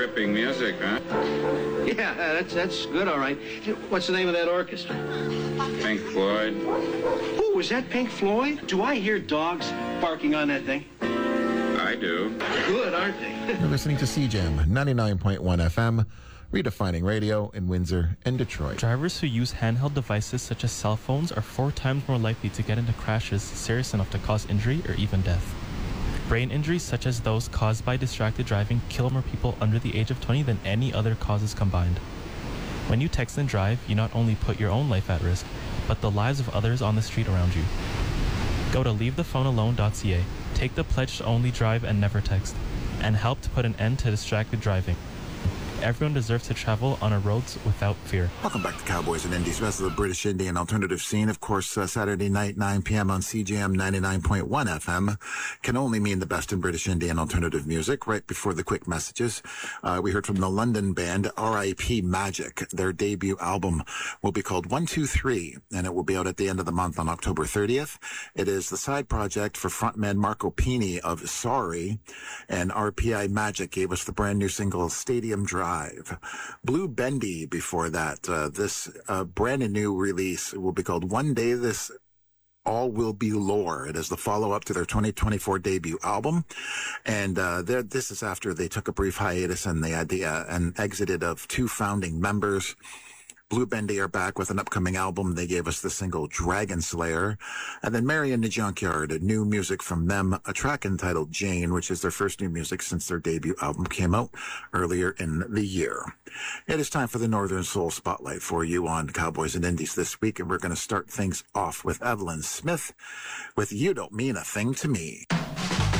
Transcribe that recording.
gripping music, huh? Yeah, that's good, all right. What's the name of that orchestra? Pink Floyd. Oh, is that Pink Floyd? Do I hear dogs barking on that thing? I do. Good, aren't they? You're listening to CJAM 99.1 FM, redefining radio in Windsor and Detroit. Drivers who use handheld devices such as cell phones are 4 times more likely to get into crashes serious enough to cause injury or even death. Brain injuries such as those caused by distracted driving kill more people under the age of 20 than any other causes combined. When you text and drive, you not only put your own life at risk, but the lives of others on the street around you. Go to leavethephonealone.ca, take the pledge to only drive and never text, and help to put an end to distracted driving. Everyone deserves to travel on our roads without fear. Welcome back to Cowboys and Indies, best of the British Indian alternative scene. Of course, Saturday night, 9 p.m. on CJM 99.1 FM can only mean the best in British Indian alternative music. Right before the quick messages, we heard from the London band R.I.P. Magic. Their debut album will be called 123, and it will be out at the end of the month on October 30th. It is the side project for frontman Marco Pini of Sorry, and RPI Magic gave us the brand new single Stadium Drive. Blue Bendy before that. This brand new release will be called One Day This All Will Be Lore. It is the follow-up to their 2024 debut album. And this is after they took a brief hiatus and they had an exited of 2 founding members. Blue Bendy are back with an upcoming album. They gave us the single Dragon Slayer. And then Mary and the Junkyard, new music from them, a track entitled Jane, which is their first new music since their debut album came out earlier in the year. It is time for the Northern Soul Spotlight for you on Cowboys and Indies this week. And we're going to start things off with Evelyn Smith with You Don't Mean a Thing to Me.